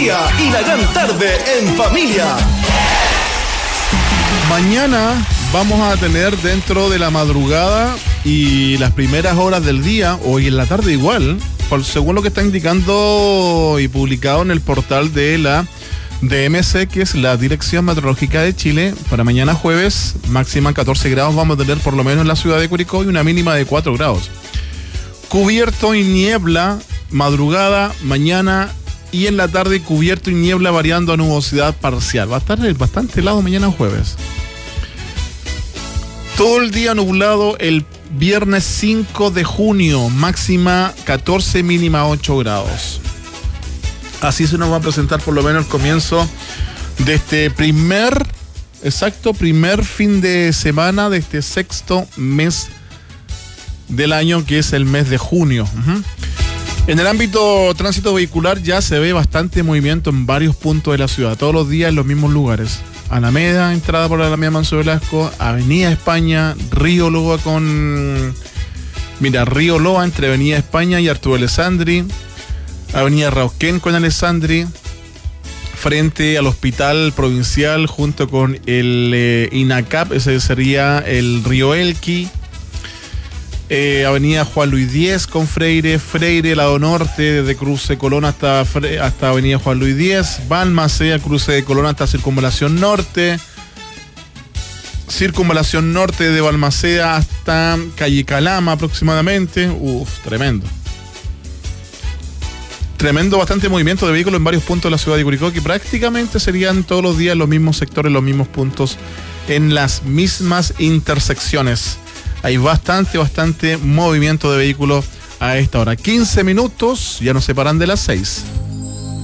día y la gran tarde en familia. Mañana vamos a tener dentro de la madrugada y las primeras horas del día, hoy en la tarde igual, según lo que está indicando y publicado en el portal de la DMC, que es la Dirección Meteorológica de Chile, para mañana jueves, máxima 14 grados vamos a tener por lo menos en la ciudad de Curicó y una mínima de 4 grados. Cubierto y niebla, madrugada, mañana y en la tarde cubierto y niebla variando a nubosidad parcial. Va a estar bastante helado mañana jueves. Todo el día nublado el viernes 5 de junio, máxima 14, mínima 8 grados. Así se nos va a presentar por lo menos el comienzo de este primer fin de semana de este sexto mes del año, que es el mes de junio. En el ámbito tránsito vehicular ya se ve bastante movimiento en varios puntos de la ciudad, todos los días en los mismos lugares. Alameda, entrada por la Alameda Manso Velasco, Avenida España, Río Loa entre Avenida España y Arturo Alessandri, Avenida Rauquén con Alessandri, frente al Hospital Provincial junto con el INACAP, ese sería el Río Elqui, Avenida Juan Luis Díez con Freire, lado norte, desde Cruce Colón hasta Avenida Juan Luis Díez, Balmaceda, Cruce de Colón hasta Circunvalación Norte de Balmaceda hasta Calle Calama aproximadamente. Tremendo, bastante movimiento de vehículos en varios puntos de la ciudad de Curicó, que prácticamente serían todos los días los mismos sectores, los mismos puntos, en las mismas intersecciones. Hay bastante movimiento de vehículos a esta hora. 15 minutos, ya nos separan de las 6.